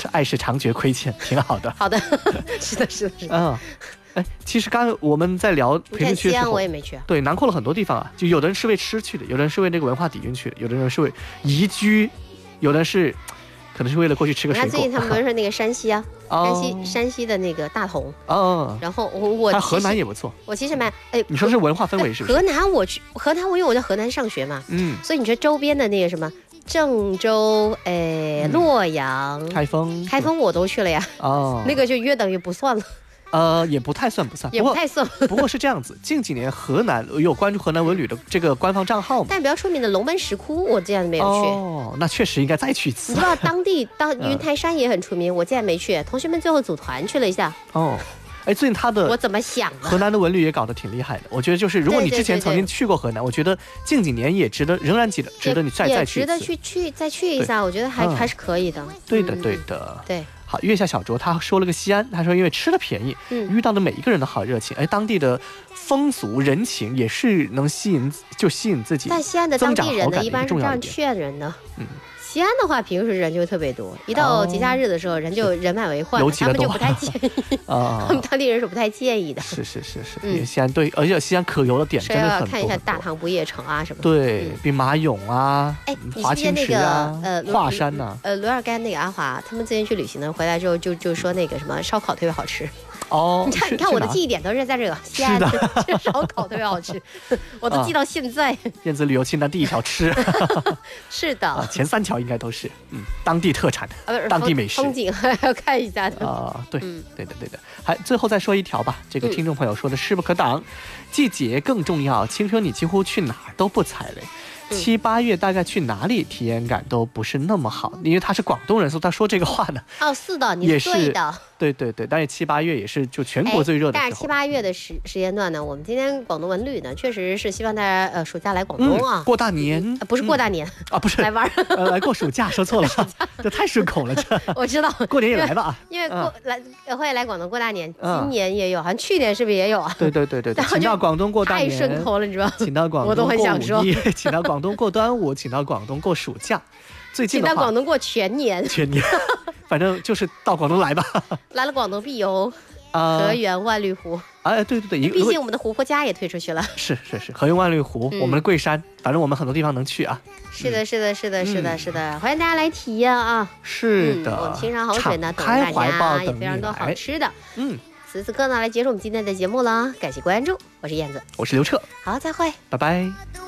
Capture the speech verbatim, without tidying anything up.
爱是常觉亏欠，挺好的。 好的，是的，是的，是的。 嗯，哎，其实刚才我们在聊培训区的时候， 西安我也没去。 对，囊括了很多地方啊。就有的人是为吃去的，有的人是为那个文化底蕴去的，有的人是为宜居，有的是可能是为了过去吃个水果。 最近他们不是那个山西啊， 哦、 山西山西的那个大同。 哦。 然后我我河南也不错。 我其实蛮哎， 你说是文化氛围是不是？ 河南我去河南，我因为我在河南上学嘛， 嗯， 所以你说周边的那个什么。郑州、哎、洛阳、 嗯、开封、 开封我都去了呀。 哦， 那个就约等于不算了。 呃，也不太算不算， 也不太算。 不过是这样子，近几年河南有关注河南文旅的这个官方账号嘛？ 但比较出名的龙门石窟，我竟然没有去。 哦，那确实应该再去一次。 你知道当地当云台山也很出名，我竟然没去。同学们最后组团去了一下。 哦。哎，最近他的我怎么想的？ 河南的文旅也搞得挺厉害的。我觉得就是，如果你之前曾经去过河南， 对对对对， 我觉得近几年也值得，仍然值得，值得你再再去一次， 也值得去去再去一下。我觉得还、嗯、还是可以的。 对的，对的， 嗯、对。 好，月下小酌他说了个西安，他说因为吃的便宜， 嗯， 遇到的每一个人都好热情，哎，当地的风俗人情也是能吸引，就吸引自己。 但西安的当地人呢，一般是这样劝人的。 嗯。 西安的话，平时人就特别多，一到节假日的时候，哦、人就人满为患，他们就不太建议。啊，他们当地人是不太建议的。 是是是是，因为西安对，而且西安可游的点真的很多。 要看一下大唐不夜城啊什么的。 对，兵马俑啊， 哎， 华清池啊， 呃， 华山呐， 呃，卢尔干那个阿华，他们之前去旅行呢，回来之后就就说那个什么烧烤特别好吃。 哦， 你看，你看我的记忆点都是在这个西安吃烧烤特别好吃，我都记到现在。 燕子旅游清单第一条吃， 是的、 啊，前三条应该都是嗯当地特产， 啊、 当地美食， 风景还要看一下的啊、呃。对，嗯、对的，对的。还最后再说一条吧，这个听众朋友说的势不可挡，嗯、季节更重要。青春你几乎去哪儿都不踩雷。七八月大概去哪里体验感都不是那么好，因为他是广东人，所以他说这个话呢。 哦，是的，你是对的。 对对对，但是七八月也是就全国最热的时候。 但是七八月的时时间段呢，我们今天广东文旅呢，确实是希望大家呃暑假来广东啊， 嗯、过大年、 嗯呃，不是过大年、 嗯、啊，不是来玩， 呃，来过暑假，说错了，这太顺口了，这我知道， 过年也来吧， 因为过、嗯、来会来广东过大年， 嗯、 今年也有，好像去年是不是也有啊？ 对对对对，请到广东过大年， 太顺口了，你知道？ 请到广东我都很想说， 请到广东过端午，请到广东过暑假。最近的话， 请到广东过全年， 全年，反正就是到广东来吧。 来了广东必游啊， 河源万绿湖。 哎，对对对， 毕竟我们的湖泊家也推出去了。 是是是，河源万绿湖，嗯、我们的桂山，反正我们很多地方能去啊。 是的，是的，是的，是的，是的，欢迎大家来体验啊！ 是的， 嗯、我们青山好水呢，等大家，也非常多好吃的。 嗯， 此此刻呢，来结束我们今天的节目了，感谢关注，我是燕子， 我是刘彻， 好，再会， 拜拜。